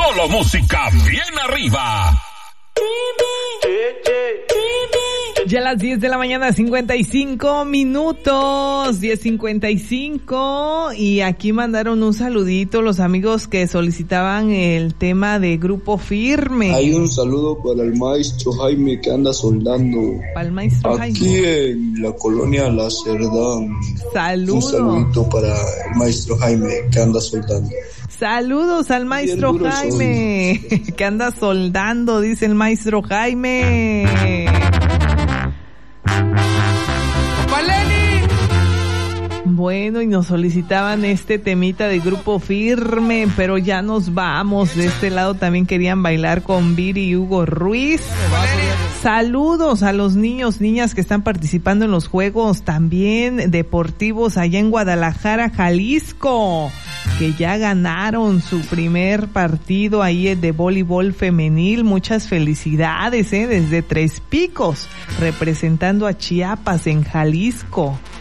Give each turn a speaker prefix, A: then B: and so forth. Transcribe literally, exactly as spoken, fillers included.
A: Solo música bien arriba.
B: Ya a las diez de la mañana, cincuenta y cinco minutos, diez cincuenta y cinco, y aquí mandaron un saludito los amigos que solicitaban el tema de Grupo Firme.
C: Hay un saludo para el maestro Jaime que anda soldando.
B: Para el maestro
C: aquí
B: Jaime.
C: en la colonia La Cerdán.
B: Saludos.
C: Un saludito para el maestro Jaime que anda soldando.
B: Saludos al maestro Jaime, que anda soldando, dice el maestro Jaime. Bueno, y nos solicitaban este temita de Grupo Firme, pero ya nos vamos. De este lado también querían bailar con Viri y Hugo Ruiz. Saludos a los niños, niñas que están participando en los juegos también deportivos allá en Guadalajara, Jalisco, que ya ganaron su primer partido ahí de voleibol femenil. Muchas felicidades, eh, desde Tres Picos, representando a Chiapas en Jalisco.